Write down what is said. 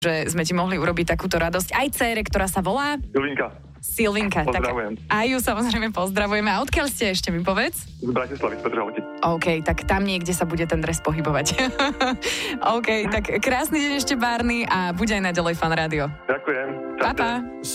že sme ti mohli urobiť takúto radosť. Aj dcére, ktorá sa volá Silvinka. Pozdravujem. Tak aj ju samozrejme pozdravujeme. A odkiaľ ste, ešte mi povedz? Z Bratislavy, z Petržalky. OK, tak tam niekde sa bude ten dres pohybovať. OK, tak krásny deň ešte, Barney, a buď aj naďalej Fan Rádio. Ďakujem. Pa, pa.